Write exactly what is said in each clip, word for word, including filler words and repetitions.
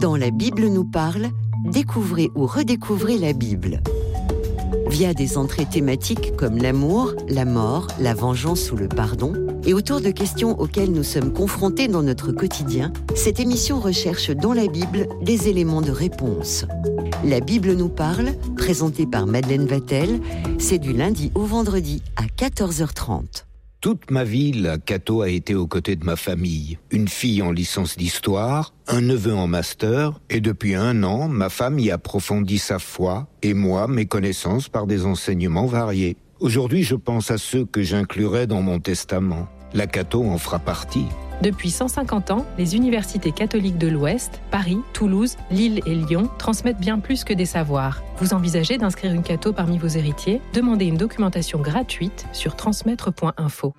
Dans La Bible nous parle, découvrez ou redécouvrez la Bible. Via des entrées thématiques comme l'amour, la mort, la vengeance ou le pardon, et autour de questions auxquelles nous sommes confrontés dans notre quotidien, cette émission recherche dans la Bible des éléments de réponse. La Bible nous parle, présentée par Madeleine Vatel, c'est du lundi au vendredi à quatorze heures trente. Toute ma vie, la Cato a été aux côtés de ma famille. Une fille en licence d'histoire, un neveu en master, et depuis un an, ma femme y approfondit sa foi, et moi, mes connaissances par des enseignements variés. Aujourd'hui, je pense à ceux que j'inclurai dans mon testament. La Cato en fera partie. Depuis cent cinquante ans, les universités catholiques de l'Ouest, Paris, Toulouse, Lille et Lyon transmettent bien plus que des savoirs. Vous envisagez d'inscrire une Cato parmi vos héritiers ? Demandez une documentation gratuite sur transmettre point info.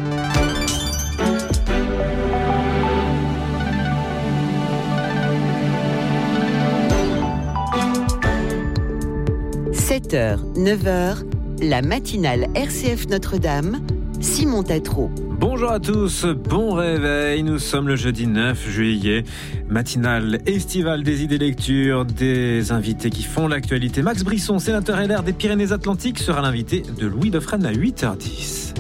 sept heures, neuf heures, la matinale R C F Notre-Dame, Simon Tatro. Bonjour à tous, bon réveil, nous sommes le jeudi neuf juillet, matinale estivale des idées lecture, des invités qui font l'actualité. Max Brisson, sénateur L R des Pyrénées-Atlantiques, sera l'invité de Louis Dauphren à huit heures dix.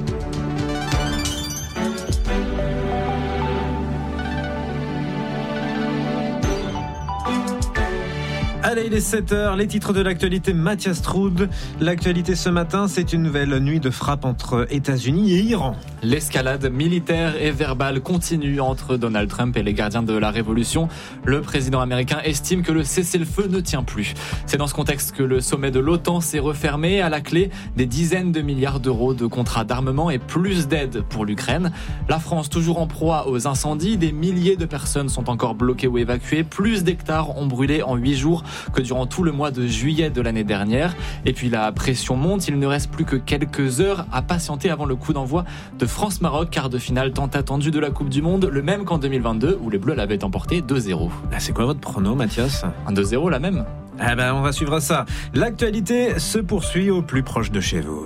Allez, il est sept heures, les titres de l'actualité, Mathias Troud. L'actualité ce matin, c'est une nouvelle nuit de frappe entre États-Unis et Iran. L'escalade militaire et verbale continue entre Donald Trump et les gardiens de la révolution. Le président américain estime que le cessez-le-feu ne tient plus. C'est dans ce contexte que le sommet de l'OTAN s'est refermé. À la clé, des dizaines de milliards d'euros de contrats d'armement et plus d'aide pour l'Ukraine. La France, toujours en proie aux incendies. Des milliers de personnes sont encore bloquées ou évacuées. Plus d'hectares ont brûlé en huit jours que durant tout le mois de juillet de l'année dernière. Et puis la pression monte, il ne reste plus que quelques heures à patienter avant le coup d'envoi de France-Maroc, quart de finale tant attendu de la Coupe du Monde, le même qu'en deux mille vingt-deux où les Bleus l'avaient emporté deux zéro. Ah, c'est quoi votre prono, Mathias ? Un deux zéro, la même. Ah ben, on va suivre ça. L'actualité se poursuit au plus proche de chez vous.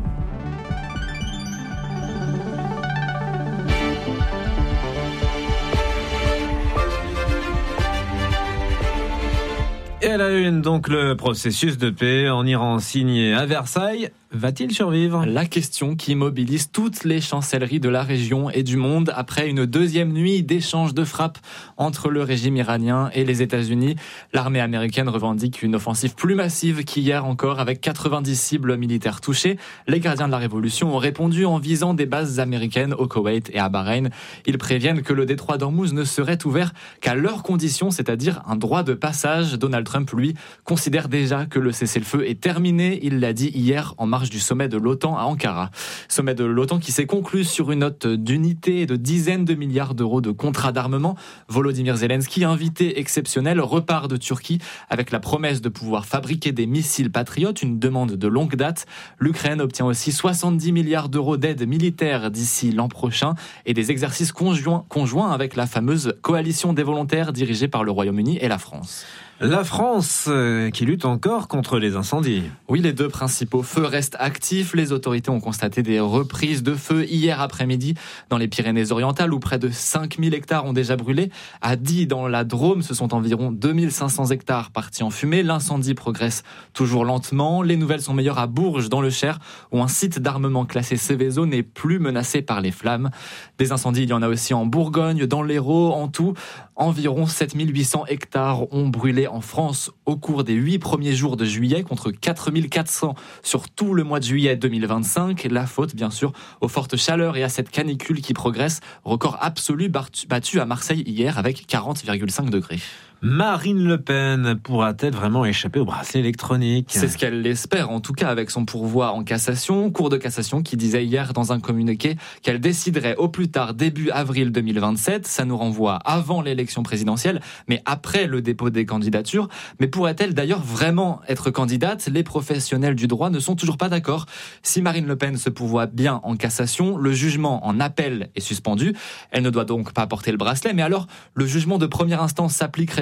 Et à la une, donc, le processus de paix en Iran signé à Versailles va-t-il survivre ? La question qui mobilise toutes les chancelleries de la région et du monde après une deuxième nuit d'échanges de frappes entre le régime iranien et les États-Unis. L'armée américaine revendique une offensive plus massive qu'hier encore avec quatre-vingt-dix cibles militaires touchées. Les gardiens de la révolution ont répondu en visant des bases américaines au Koweït et à Bahreïn. Ils préviennent que le détroit d'Ormuz ne serait ouvert qu'à leurs conditions, c'est-à-dire un droit de passage. Donald Trump, lui, considère déjà que le cessez-le-feu est terminé. Il l'a dit hier en marge du sommet de l'OTAN à Ankara. Sommet de l'OTAN qui s'est conclu sur une note d'unité et de dizaines de milliards d'euros de contrats d'armement. Volodymyr Zelensky, invité exceptionnel, repart de Turquie avec la promesse de pouvoir fabriquer des missiles patriotes, une demande de longue date. L'Ukraine obtient aussi soixante-dix milliards d'euros d'aide militaire d'ici l'an prochain et des exercices conjoints, conjoints avec la fameuse coalition des volontaires dirigée par le Royaume-Uni et la France. La France euh, qui lutte encore contre les incendies. Oui, les deux principaux feux restent actifs. Les autorités ont constaté des reprises de feu hier après-midi dans les Pyrénées-Orientales où près de cinq mille hectares ont déjà brûlé. À Die, dans la Drôme, ce sont environ deux mille cinq cents hectares partis en fumée. L'incendie progresse toujours lentement. Les nouvelles sont meilleures à Bourges, dans le Cher, où un site d'armement classé Seveso n'est plus menacé par les flammes. Des incendies, il y en a aussi en Bourgogne, dans l'Hérault. En tout, environ sept mille huit cents hectares ont brûlé en France au cours des huit premiers jours de juillet contre quatre mille quatre cents sur tout le mois de juillet deux mille vingt-cinq. La faute, bien sûr, aux fortes chaleurs et à cette canicule qui progresse. Record absolu battu à Marseille hier avec quarante virgule cinq degrés. Marine Le Pen pourra-t-elle vraiment échapper au bracelet électronique ? C'est ce qu'elle l'espère, en tout cas avec son pourvoi en cassation. Cour de cassation qui disait hier dans un communiqué qu'elle déciderait au plus tard début avril deux mille vingt-sept. Ça nous renvoie avant l'élection présidentielle, mais après le dépôt des candidatures. Mais pourrait-elle d'ailleurs vraiment être candidate ? Les professionnels du droit ne sont toujours pas d'accord. Si Marine Le Pen se pourvoit bien en cassation, le jugement en appel est suspendu. Elle ne doit donc pas porter le bracelet, mais alors le jugement de première instance s'appliquerait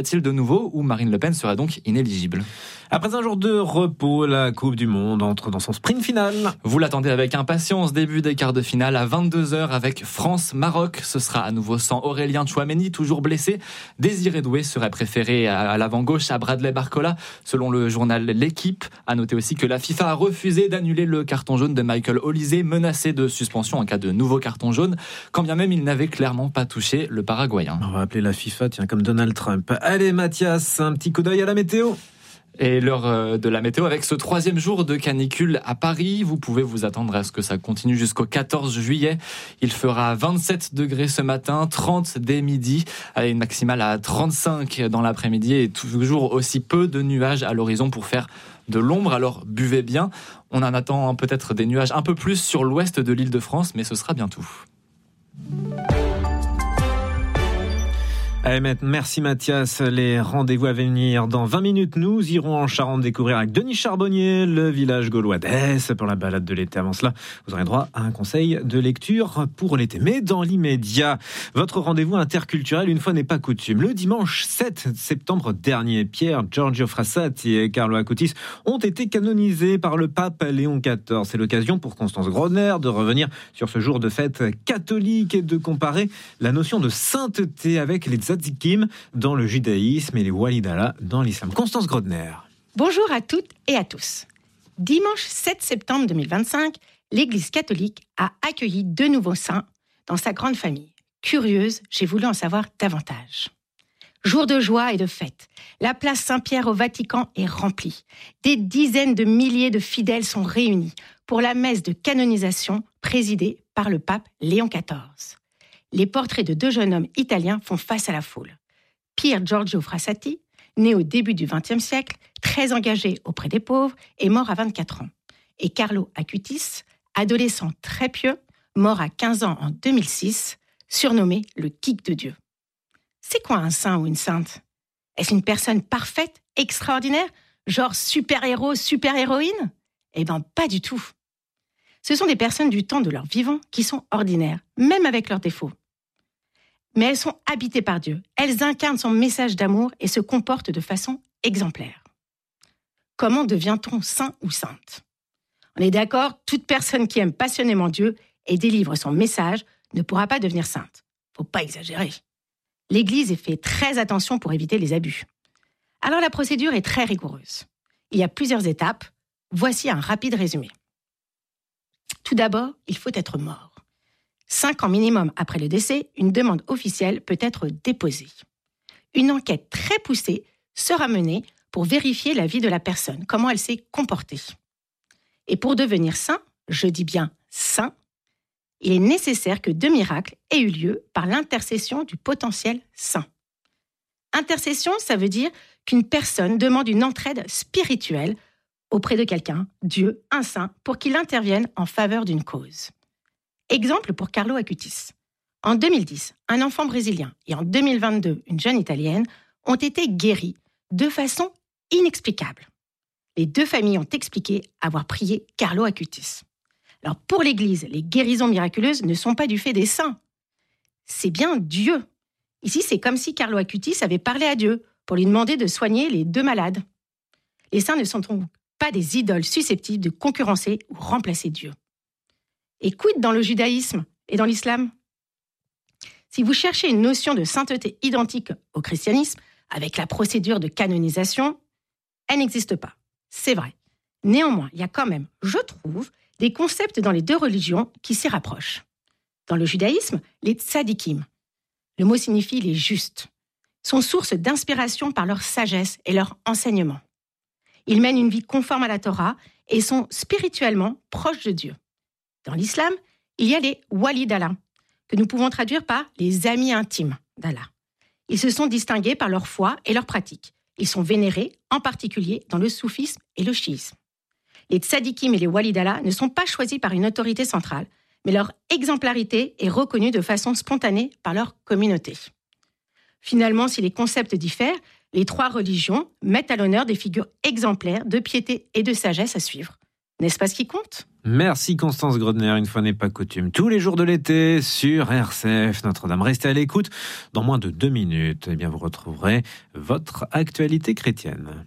arriverait-il de nouveau ou Marine Le Pen serait donc inéligible ? Après un jour de repos, la Coupe du Monde entre dans son sprint final. Vous l'attendez avec impatience, début des quarts de finale à vingt-deux heures avec France-Maroc. Ce sera à nouveau sans Aurélien Tchouaméni, toujours blessé. Désiré Doué serait préféré à l'avant-gauche à Bradley Barcola, selon le journal L'Équipe. À noter aussi que la FIFA a refusé d'annuler le carton jaune de Michael Olise, menacé de suspension en cas de nouveau carton jaune, quand bien même il n'avait clairement pas touché le Paraguayen. On va appeler la FIFA, tiens, comme Donald Trump. Allez Mathias, un petit coup d'œil à la météo. Et l'heure de la météo avec ce troisième jour de canicule à Paris. Vous pouvez vous attendre à ce que ça continue jusqu'au quatorze juillet. Il fera vingt-sept degrés ce matin, trente dès midi, avec une maximale à trente-cinq dans l'après-midi et toujours aussi peu de nuages à l'horizon pour faire de l'ombre. Alors buvez bien. On en attend peut-être des nuages un peu plus sur l'ouest de l'Île-de-France, mais ce sera bien tout. Allez, merci Mathias. Les rendez-vous à venir dans vingt minutes. Nous irons en Charente découvrir avec Denis Charbonnier le village gaulois d'Esse pour la balade de l'été. Avant cela, vous aurez droit à un conseil de lecture pour l'été. Mais dans l'immédiat, votre rendez-vous interculturel, une fois n'est pas coutume. Le dimanche sept septembre dernier, Pier Giorgio Frassati et Carlo Acutis ont été canonisés par le pape Léon quatorze. C'est l'occasion pour Constance Grodner de revenir sur ce jour de fête catholique et de comparer la notion de sainteté avec les tzadikim dans le judaïsme et les walidallah dans l'islam. Constance Grodner. Bonjour à toutes et à tous. Dimanche sept septembre deux mille vingt-cinq, l'Église catholique a accueilli deux nouveaux saints dans sa grande famille. Curieuse, j'ai voulu en savoir davantage. Jour de joie et de fête, la place Saint-Pierre au Vatican est remplie. Des dizaines de milliers de fidèles sont réunis pour la messe de canonisation présidée par le pape Léon quatorze. Les portraits de deux jeunes hommes italiens font face à la foule. Pier Giorgio Frassati, né au début du vingtième siècle, très engagé auprès des pauvres, est mort à vingt-quatre ans. Et Carlo Acutis, adolescent très pieux, mort à quinze ans en deux mille six, surnommé le Kick de Dieu. C'est quoi un saint ou une sainte ? Est-ce une personne parfaite, extraordinaire, genre super-héros, super-héroïne ? Eh bien, pas du tout. Ce sont des personnes du temps de leur vivant qui sont ordinaires, même avec leurs défauts. Mais elles sont habitées par Dieu. Elles incarnent son message d'amour et se comportent de façon exemplaire. Comment devient-on saint ou sainte ? On est d'accord, toute personne qui aime passionnément Dieu et délivre son message ne pourra pas devenir sainte. Faut pas exagérer. L'Église fait très attention pour éviter les abus. Alors la procédure est très rigoureuse. Il y a plusieurs étapes. Voici un rapide résumé. Tout d'abord, il faut être mort. Cinq ans minimum après le décès, une demande officielle peut être déposée. Une enquête très poussée sera menée pour vérifier la vie de la personne, comment elle s'est comportée. Et pour devenir saint, je dis bien saint, il est nécessaire que deux miracles aient eu lieu par l'intercession du potentiel saint. Intercession, ça veut dire qu'une personne demande une entraide spirituelle auprès de quelqu'un, Dieu, un saint, pour qu'il intervienne en faveur d'une cause. Exemple pour Carlo Acutis. En deux mille dix, un enfant brésilien et en deux mille vingt-deux, une jeune italienne ont été guéris de façon inexplicable. Les deux familles ont expliqué avoir prié Carlo Acutis. Alors pour l'Église, les guérisons miraculeuses ne sont pas du fait des saints. C'est bien Dieu. Ici, c'est comme si Carlo Acutis avait parlé à Dieu pour lui demander de soigner les deux malades. Les saints ne sont donc pas des idoles susceptibles de concurrencer ou remplacer Dieu. Et quid dans le judaïsme et dans l'islam ? Si vous cherchez une notion de sainteté identique au christianisme, avec la procédure de canonisation, elle n'existe pas. C'est vrai. Néanmoins, il y a quand même, je trouve, des concepts dans les deux religions qui s'y rapprochent. Dans le judaïsme, les tzadikim, le mot signifie les justes, sont source d'inspiration par leur sagesse et leur enseignement. Ils mènent une vie conforme à la Torah et sont spirituellement proches de Dieu. Dans l'islam, il y a les walidallah, que nous pouvons traduire par les amis intimes d'Allah. Ils se sont distingués par leur foi et leur pratique. Ils sont vénérés, en particulier dans le soufisme et le chiisme. Les tzadikim et les walidallah ne sont pas choisis par une autorité centrale, mais leur exemplarité est reconnue de façon spontanée par leur communauté. Finalement, si les concepts diffèrent, les trois religions mettent à l'honneur des figures exemplaires de piété et de sagesse à suivre. N'est-ce pas ce qui compte ? Merci Constance Grodner, une fois n'est pas coutume. Tous les jours de l'été sur R C F Notre-Dame. Restez à l'écoute. Dans moins de deux minutes, eh bien, vous retrouverez votre actualité chrétienne.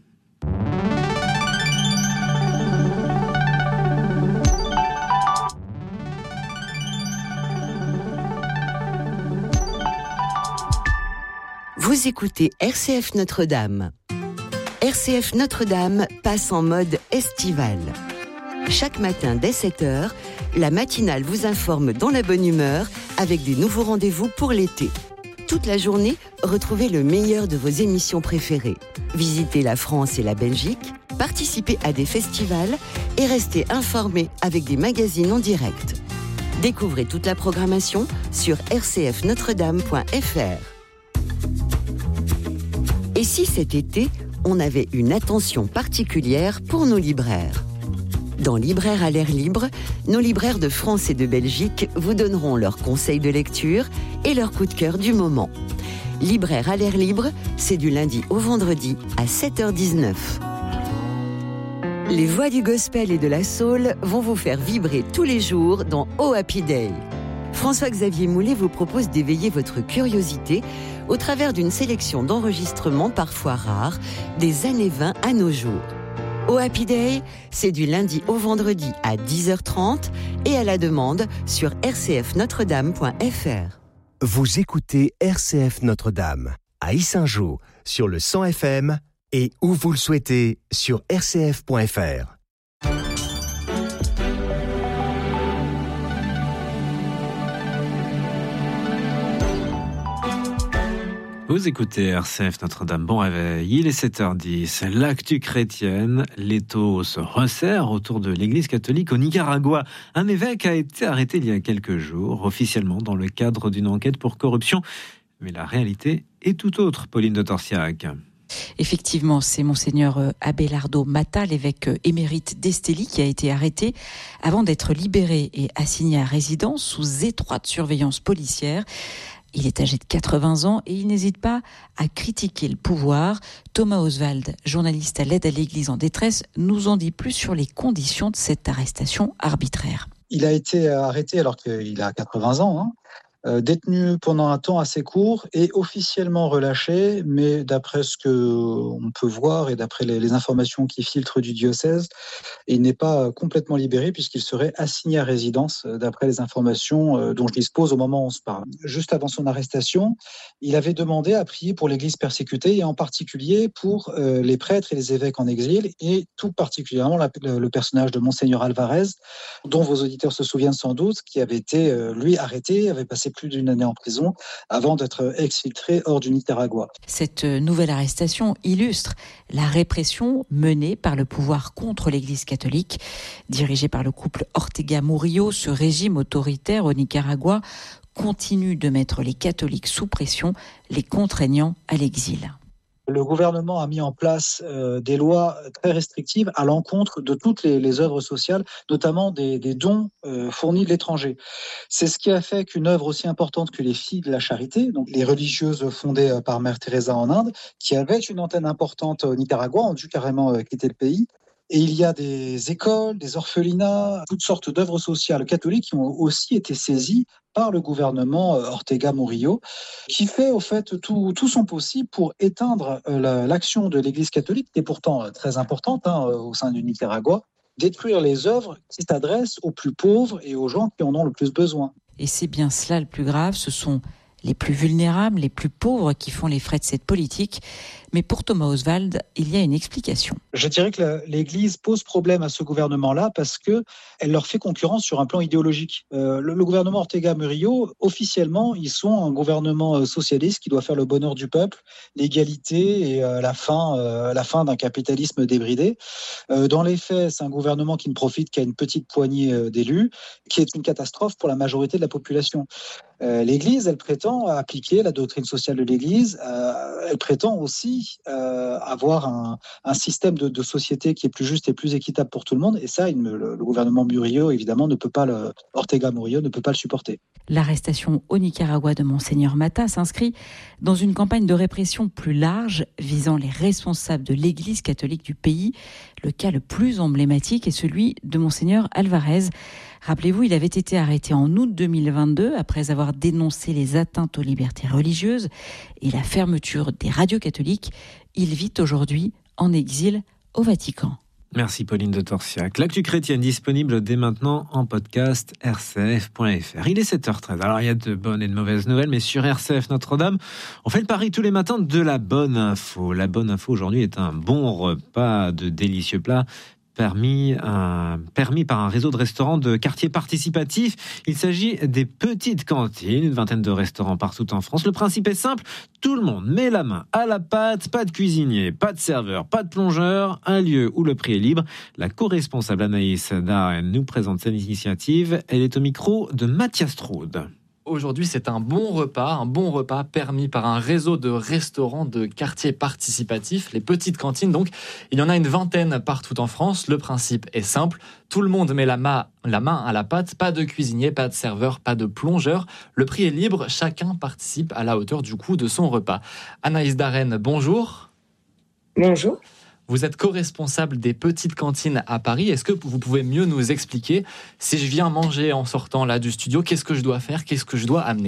Vous écoutez R C F Notre-Dame. R C F Notre-Dame passe en mode estival. Chaque matin dès sept heures, la matinale vous informe dans la bonne humeur avec des nouveaux rendez-vous pour l'été. Toute la journée, retrouvez le meilleur de vos émissions préférées. Visitez la France et la Belgique, participez à des festivals et restez informés avec des magazines en direct. Découvrez toute la programmation sur r c f notre dame point f r. Et si cet été, on avait une attention particulière pour nos libraires ? Dans Libraires à l'air libre, nos libraires de France et de Belgique vous donneront leurs conseils de lecture et leurs coups de cœur du moment. Libraires à l'air libre, c'est du lundi au vendredi à sept heures dix-neuf. Les voix du gospel et de la soul vont vous faire vibrer tous les jours dans Oh Happy Day. François-Xavier Moulet vous propose d'éveiller votre curiosité au travers d'une sélection d'enregistrements parfois rares des années vingt à nos jours. Oh Happy Day, c'est du lundi au vendredi à dix heures trente et à la demande sur r c f notre dame point f r. Vous écoutez R C F Notre-Dame à Yssingeaux sur le cent F M et où vous le souhaitez sur r c f point f r. Vous écoutez R C F Notre-Dame, bon réveil, il est sept heures dix, l'actu chrétienne, l'étau se resserre autour de l'église catholique au Nicaragua. Un évêque a été arrêté il y a quelques jours, officiellement dans le cadre d'une enquête pour corruption. Mais la réalité est tout autre, Pauline de Torsiac. Effectivement, c'est Monseigneur Abelardo Mata, l'évêque émérite d'Esteli, qui a été arrêté avant d'être libéré et assigné à résidence sous étroite surveillance policière. Il est âgé de quatre-vingts ans et il n'hésite pas à critiquer le pouvoir. Thomas Oswald, journaliste à l'aide à l'Église en détresse, nous en dit plus sur les conditions de cette arrestation arbitraire. Il a été arrêté alors qu'il a quatre-vingts ans, hein. Euh, détenu pendant un temps assez court et officiellement relâché, mais d'après ce qu'on peut voir et d'après les, les informations qui filtrent du diocèse, il n'est pas complètement libéré puisqu'il serait assigné à résidence d'après les informations euh, dont je dispose au moment où on se parle. Juste avant son arrestation, il avait demandé à prier pour l'Église persécutée et en particulier pour euh, les prêtres et les évêques en exil et tout particulièrement la, le, le personnage de Monseigneur Alvarez, dont vos auditeurs se souviennent sans doute, qui avait été, euh, lui, arrêté, avait passé plus d'une année en prison avant d'être exfiltré hors du Nicaragua. Cette nouvelle arrestation illustre la répression menée par le pouvoir contre l'Église catholique. Dirigé par le couple Ortega-Murillo, ce régime autoritaire au Nicaragua continue de mettre les catholiques sous pression, les contraignant à l'exil. Le gouvernement a mis en place euh, des lois très restrictives à l'encontre de toutes les, les œuvres sociales, notamment des, des dons euh, fournis de l'étranger. C'est ce qui a fait qu'une œuvre aussi importante que les Filles de la Charité, donc les religieuses fondées par Mère Teresa en Inde, qui avaient une antenne importante au Nicaragua, ont dû carrément euh, quitter le pays. Et il y a des écoles, des orphelinats, toutes sortes d'œuvres sociales catholiques qui ont aussi été saisies par le gouvernement Ortega-Murillo, qui fait au fait tout, tout son possible pour éteindre la, l'action de l'Église catholique, qui est pourtant très importante hein, au sein du Nicaragua, détruire les œuvres qui s'adressent aux plus pauvres et aux gens qui en ont le plus besoin. Et c'est bien cela le plus grave, ce sont les plus vulnérables, les plus pauvres qui font les frais de cette politique. Mais pour Thomas Oswald, il y a une explication. Je dirais que la, l'Église pose problème à ce gouvernement-là parce qu'elle leur fait concurrence sur un plan idéologique. Euh, le, le gouvernement Ortega-Murillo, officiellement, ils sont un gouvernement socialiste qui doit faire le bonheur du peuple, l'égalité et euh, la fin, euh, la fin d'un capitalisme débridé. Euh, dans les faits, c'est un gouvernement qui ne profite qu'à une petite poignée euh, d'élus, qui est une catastrophe pour la majorité de la population. Euh, L'Église, elle prétend appliquer la doctrine sociale de l'Église. Euh, elle prétend aussi euh, avoir un, un système de, de société qui est plus juste et plus équitable pour tout le monde. Et ça, il ne, le, le gouvernement Murillo, évidemment, ne peut pas le, Ortega Murillo ne peut pas le supporter. L'arrestation au Nicaragua de Monseigneur Matta s'inscrit dans une campagne de répression plus large visant les responsables de l'Église catholique du pays. Le cas le plus emblématique est celui de Monseigneur Alvarez. Rappelez-vous, il avait été arrêté en août deux mille vingt-deux après avoir dénoncé les atteintes aux libertés religieuses et la fermeture des radios catholiques. Il vit aujourd'hui en exil au Vatican. Merci Pauline de Torsiac. L'actu chrétienne disponible dès maintenant en podcast r c f point f r. Il est sept heures treize. Alors il y a de bonnes et de mauvaises nouvelles, mais sur R C F Notre-Dame, on fait le pari tous les matins de la bonne info. La bonne info aujourd'hui est un bon repas de délicieux plats Permis, un, permis par un réseau de restaurants de quartier participatif. Il s'agit des petites cantines, une vingtaine de restaurants partout en France. Le principe est simple, tout le monde met la main à la pâte, pas de cuisinier, pas de serveur, pas de plongeur, un lieu où le prix est libre. La co-responsable Anaïs Darren nous présente cette initiative. Elle est au micro de Mathias Troude. Aujourd'hui, c'est un bon repas, un bon repas permis par un réseau de restaurants de quartiers participatifs, les petites cantines. Donc, il y en a une vingtaine partout en France. Le principe est simple. Tout le monde met la main, la main à la pâte. Pas de cuisinier, pas de serveur, pas de plongeur. Le prix est libre. Chacun participe à la hauteur du coût de son repas. Anaïs Darren, bonjour. Bonjour. Vous êtes co-responsable des petites cantines à Paris. Est-ce que vous pouvez mieux nous expliquer, si je viens manger en sortant là du studio, qu'est-ce que je dois faire, qu'est-ce que je dois amener ?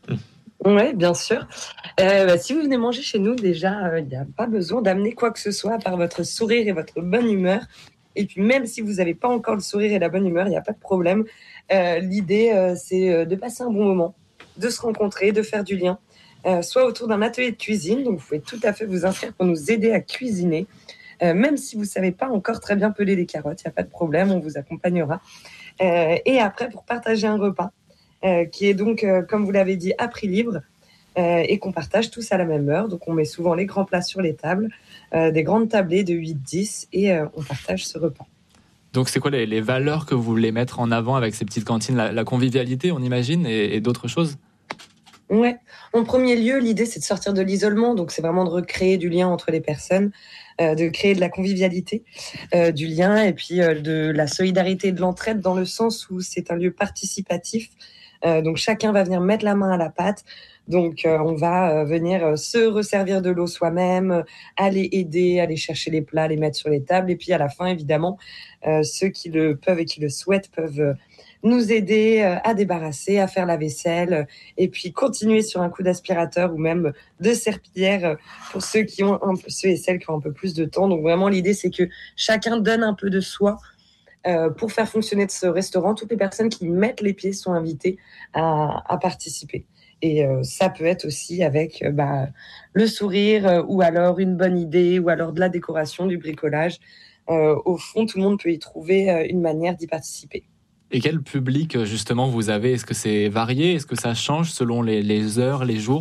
Oui, bien sûr. Euh, bah, si vous venez manger chez nous, déjà, il euh, n'y a pas besoin d'amener quoi que ce soit à part votre sourire et votre bonne humeur. Et puis même si vous n'avez pas encore le sourire et la bonne humeur, il n'y a pas de problème. Euh, l'idée, euh, c'est de passer un bon moment, de se rencontrer, de faire du lien. Euh, soit autour d'un atelier de cuisine, donc vous pouvez tout à fait vous inscrire pour nous aider à cuisiner. Euh, même si vous ne savez pas encore très bien peler les carottes, il n'y a pas de problème, on vous accompagnera. Euh, et après, pour partager un repas, euh, qui est donc, euh, comme vous l'avez dit, à prix libre, euh, et qu'on partage tous à la même heure. Donc on met souvent les grands plats sur les tables, euh, des grandes tablées de huit dix, et euh, on partage ce repas. Donc c'est quoi les, les valeurs que vous voulez mettre en avant avec ces petites cantines ? La, la convivialité, on imagine, et, et d'autres choses ? Ouais. En premier lieu, l'idée, c'est de sortir de l'isolement. Donc, c'est vraiment de recréer du lien entre les personnes, euh, de créer de la convivialité, euh, du lien, et puis euh, de la solidarité et de l'entraide, dans le sens où c'est un lieu participatif. Euh, donc, chacun va venir mettre la main à la pâte. Donc, euh, on va euh, venir euh, se resservir de l'eau soi-même, euh, aller aider, aller chercher les plats, les mettre sur les tables. Et puis, à la fin, évidemment, euh, ceux qui le peuvent et qui le souhaitent peuvent euh, nous aider à débarrasser, à faire la vaisselle, et puis continuer sur un coup d'aspirateur ou même de serpillière pour ceux qui ont un peu, ceux et celles qui ont un peu plus de temps. Donc vraiment, l'idée, c'est que chacun donne un peu de soi euh, pour faire fonctionner ce restaurant. Toutes les personnes qui mettent les pieds sont invitées à, à participer. Et euh, ça peut être aussi avec euh, bah, le sourire, euh, ou alors une bonne idée, ou alors de la décoration, du bricolage. Euh, au fond, tout le monde peut y trouver euh, une manière d'y participer. Et quel public, justement, vous avez ? Est-ce que c'est varié ? Est-ce que ça change selon les, les heures, les jours ?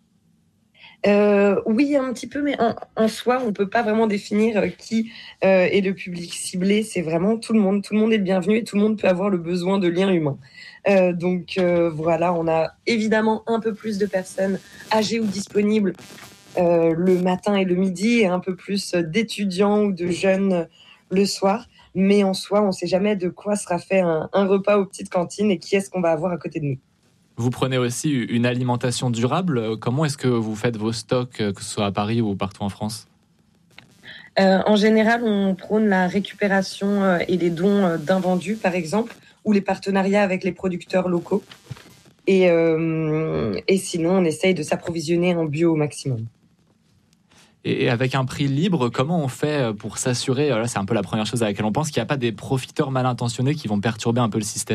euh, Oui, un petit peu, mais en, en soi, on ne peut pas vraiment définir qui euh, est le public ciblé. C'est vraiment tout le monde. Tout le monde est le bienvenu et tout le monde peut avoir le besoin de liens humains. Euh, donc euh, voilà, on a évidemment un peu plus de personnes âgées ou disponibles euh, le matin et le midi, et un peu plus d'étudiants ou de jeunes le soir. Mais en soi, on ne sait jamais de quoi sera fait un, un repas aux petites cantines et qui est-ce qu'on va avoir à côté de nous. Vous prenez aussi une alimentation durable. Comment est-ce que vous faites vos stocks, que ce soit à Paris ou partout en France ? euh, En général, on prône la récupération et les dons d'invendus, par exemple, ou les partenariats avec les producteurs locaux. Et, euh, et sinon, on essaye de s'approvisionner en bio au maximum. Et avec un prix libre, comment on fait pour s'assurer, là c'est un peu la première chose à laquelle on pense, qu'il n'y a pas des profiteurs mal intentionnés qui vont perturber un peu le système ?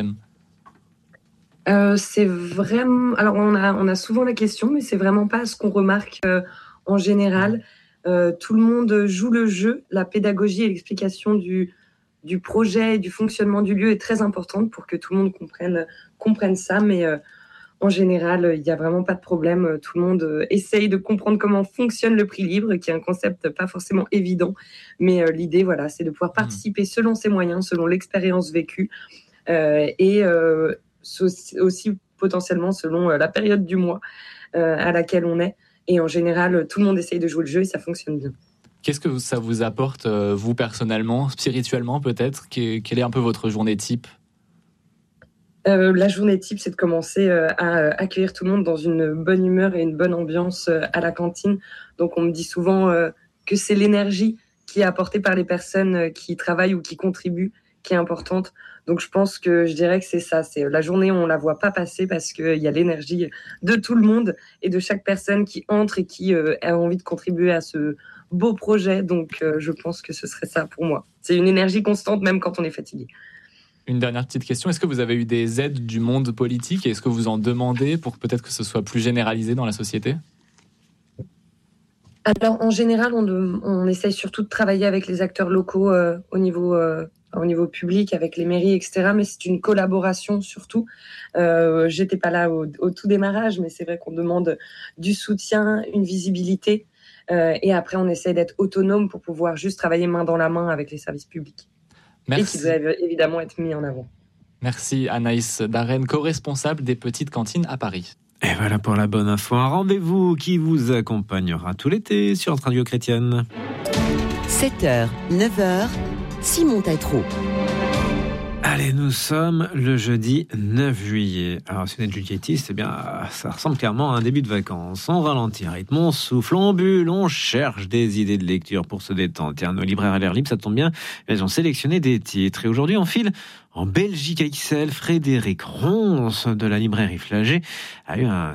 euh, C'est vraiment... Alors on a, on a souvent la question, mais c'est vraiment pas ce qu'on remarque euh, en général. Euh, tout le monde joue le jeu. La pédagogie et l'explication du, du projet et du fonctionnement du lieu est très importante pour que tout le monde comprenne, comprenne ça, mais... Euh, En général, il n'y a vraiment pas de problème. Tout le monde essaye de comprendre comment fonctionne le prix libre, qui est un concept pas forcément évident. Mais euh, l'idée, voilà, c'est de pouvoir participer selon ses moyens, selon l'expérience vécue. Euh, et euh, aussi potentiellement selon la période du mois euh, à laquelle on est. Et en général, tout le monde essaye de jouer le jeu et ça fonctionne bien. Qu'est-ce que ça vous apporte, euh, vous personnellement, spirituellement peut-être ? Quelle est un peu votre journée type ? Euh, la journée type, c'est de commencer euh, à euh, accueillir tout le monde dans une bonne humeur et une bonne ambiance euh, à la cantine. Donc, on me dit souvent euh, que c'est l'énergie qui est apportée par les personnes euh, qui travaillent ou qui contribuent qui est importante. Donc, je pense que je dirais que c'est ça. C'est la journée où on la voit pas passer parce qu'il y a l'énergie de tout le monde et de chaque personne qui entre et qui euh, a envie de contribuer à ce beau projet. Donc, euh, je pense que ce serait ça pour moi. C'est une énergie constante, même quand on est fatigué. Une dernière petite question, est-ce que vous avez eu des aides du monde politique et est-ce que vous en demandez pour peut-être que ce soit plus généralisé dans la société ? Alors, en général, on, de, on essaye surtout de travailler avec les acteurs locaux euh, au, niveau, euh, au niveau public, avec les mairies, et cetera. Mais c'est une collaboration surtout. Euh, j'étais pas là au, au tout démarrage, mais c'est vrai qu'on demande du soutien, une visibilité. Euh, et après, on essaye d'être autonome pour pouvoir juste travailler main dans la main avec les services publics. Merci. Et qui doivent évidemment être mis en avant. Merci Anaïs Darren, co-responsable des petites cantines à Paris. Et voilà pour la bonne info. Un rendez-vous qui vous accompagnera tout l'été sur Radio Chrétienne. sept heures, neuf heures, Simon Tatro. Allez, nous sommes le jeudi neuf juillet. Alors, si vous êtes juilletiste, eh bien, ça ressemble clairement à un début de vacances. On ralentit le rythme, on souffle, on bulle, on cherche des idées de lecture pour se détendre. Tiens, nos libraires à l'air libre, ça tombe bien, elles ont sélectionné des titres. Et aujourd'hui, on file en Belgique à Ixelles. Frédéric Ronce de la librairie Flagey a eu un